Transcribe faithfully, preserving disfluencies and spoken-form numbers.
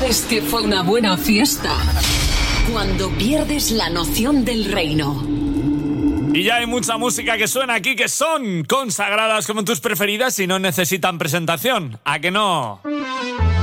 ¿Crees que fue una buena fiesta? Cuando pierdes la noción del reino. Y ya hay mucha música que suena aquí que son consagradas como tus preferidas y no necesitan presentación. ¿A que no?